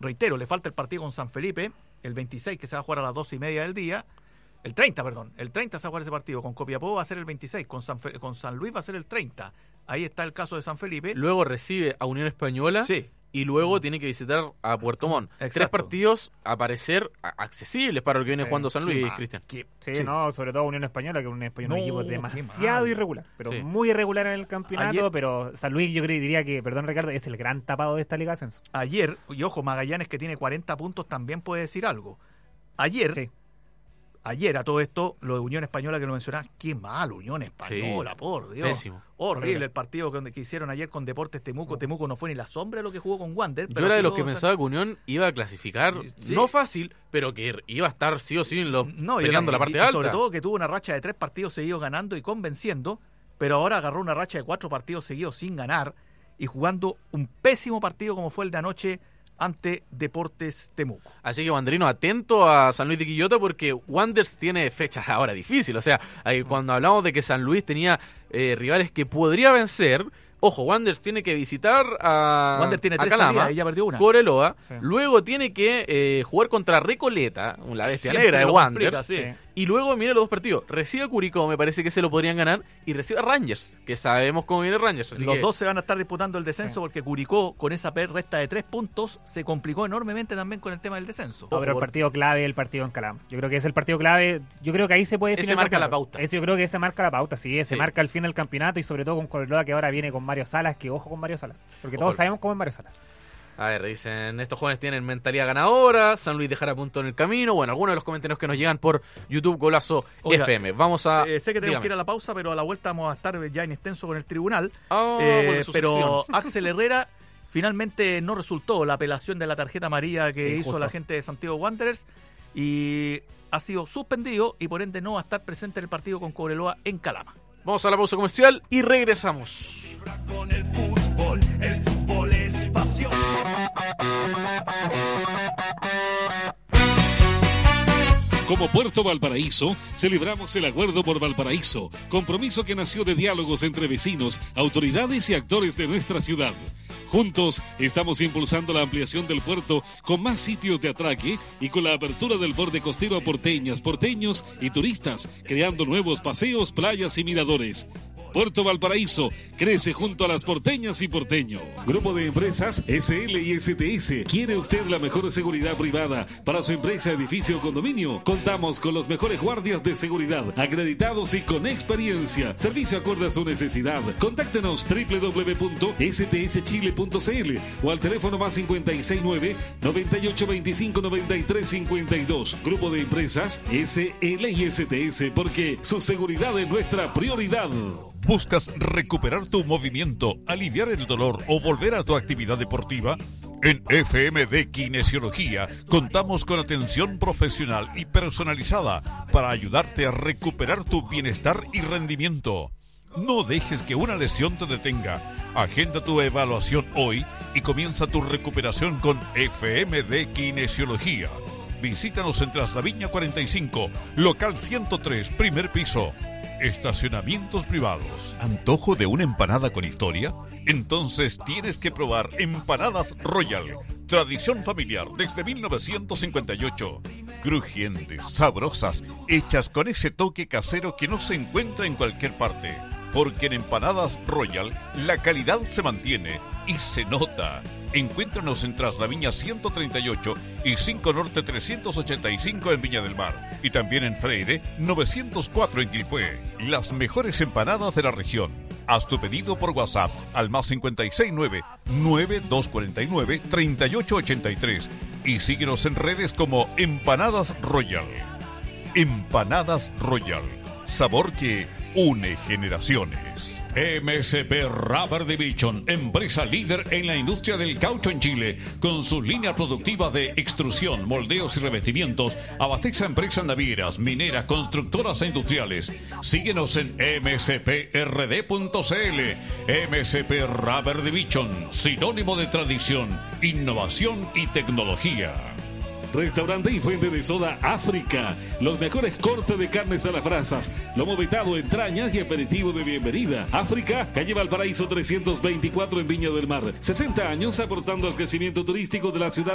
reitero, le falta el partido con San Felipe, el 26, que se va a jugar a las 12:30 del día. El 30 se va a jugar ese partido. Con Copiapó va a ser el 26, con San Luis va a ser el 30. Ahí está el caso de San Felipe. Luego recibe a Unión Española. Sí. Y luego tiene que visitar a Puerto Montt. Exacto. 3 partidos a parecer accesibles para lo que viene jugando San Luis, Cristian. Sí, no, sobre todo Unión Española, que Unión Española es un equipo demasiado irregular, pero Sí. muy irregular en el campeonato. Ayer, pero San Luis, yo diría que, perdón Ricardo, es el gran tapado de esta Liga de Ascenso. Ayer, y ojo, Magallanes, que tiene 40 puntos, también puede decir algo. Ayer, a todo esto, lo de Unión Española que lo mencionás, qué mal Unión Española, por Dios. Pésimo. Horrible el partido que hicieron ayer con Deportes Temuco. Temuco no fue ni la sombra de lo que jugó con Wander. Yo era de los que pensaba que Unión iba a clasificar, no fácil, pero que iba a estar sí o sí peleando la parte alta. Sobre todo que tuvo una racha de 3 partidos seguidos ganando y convenciendo, pero ahora agarró una racha de 4 partidos seguidos sin ganar y jugando un pésimo partido como fue el de anoche ante Deportes Temuco. Así que, Wanderino, atento a San Luis de Quillota porque Wanderers tiene fechas ahora difíciles. O sea, cuando hablamos de que San Luis tenía rivales que podría vencer, ojo, Wanderers tiene que visitar a Wander tiene 3 Calama, salidas y ya perdió una. Coreloa, luego tiene que jugar contra Recoleta, la bestia Siempre negra de lo Wanderers, complica, sí. y luego mira los 2 partidos, recibe a Curicó, me parece que se lo podrían ganar, y recibe a Rangers, que sabemos cómo viene Rangers. Así Los dos se van a estar disputando el descenso porque Curicó, con esa resta de 3 puntos, se complicó enormemente también con el tema del descenso. No, pero el partido clave, el partido en Calama. Yo creo que es el partido clave. Yo creo que ahí se puede definir. Ese marca la pauta. Yo creo que ese marca la pauta, sí. Ese marca el fin del campeonato y sobre todo con Cobreloa, que ahora viene con Mario Salas, que ojo con Mario Salas. Porque todos sabemos cómo es Mario Salas. A ver, dicen, estos jóvenes tienen mentalidad ganadora, San Luis dejará punto en el camino. Bueno, algunos de los comentarios que nos llegan por YouTube, Golazo FM. Vamos a... sé que tenemos que ir a la pausa, pero a la vuelta vamos a estar ya en extenso con el tribunal. Pero Axel Herrera finalmente no resultó la apelación de la tarjeta amarilla que hizo la gente de Santiago Wanderers y ha sido suspendido y por ende no va a estar presente en el partido con Cobreloa en Calama. Vamos a la pausa comercial y regresamos. Con el fútbol es pasión. Como Puerto Valparaíso, celebramos el Acuerdo por Valparaíso, compromiso que nació de diálogos entre vecinos, autoridades y actores de nuestra ciudad. Juntos estamos impulsando la ampliación del puerto con más sitios de atraque y con la apertura del borde costero a porteñas, porteños y turistas, creando nuevos paseos, playas y miradores. Puerto Valparaíso crece junto a las porteñas y porteños. Grupo de empresas SL y STS. ¿Quiere usted la mejor seguridad privada para su empresa, edificio o condominio? Contamos con los mejores guardias de seguridad, acreditados y con experiencia. Servicio acorde a su necesidad. Contáctenos www.stschile.cl o al teléfono más 569-9825-9352. Grupo de empresas SL y STS, porque su seguridad es nuestra prioridad. ¿Buscas recuperar tu movimiento, aliviar el dolor o volver a tu actividad deportiva? En FMD Kinesiología contamos con atención profesional y personalizada para ayudarte a recuperar tu bienestar y rendimiento. No dejes que una lesión te detenga. Agenda tu evaluación hoy y comienza tu recuperación con FMD Kinesiología. Visítanos en Traslaviña 45, local 103, primer piso. Estacionamientos privados. ¿Antojo de una empanada con historia? Entonces tienes que probar Empanadas Royal. Tradición familiar desde 1958. Crujientes, sabrosas, hechas con ese toque casero que no se encuentra en cualquier parte. Porque en Empanadas Royal la calidad se mantiene y se nota. Encuéntranos en Traslaviña 138 y 5 Norte 385 en Viña del Mar. Y también en Freire 904 en Quilpué. Las mejores empanadas de la región. Haz tu pedido por WhatsApp al más 569-9249-3883 y síguenos en redes como Empanadas Royal. Empanadas Royal. Sabor que une generaciones. MSP Rubber Division, empresa líder en la industria del caucho en Chile, con sus líneas productivas de extrusión, moldeos y revestimientos, abastece a empresas navieras, mineras, constructoras e industriales. Síguenos en msprd.cl. MSP Rubber Division, sinónimo de tradición, innovación y tecnología. Restaurante y fuente de soda África. Los mejores cortes de carnes a las brasas, lomo vetado, entrañas y aperitivo de bienvenida. África, calle Valparaíso 324 en Viña del Mar. 60 años aportando al crecimiento turístico de la ciudad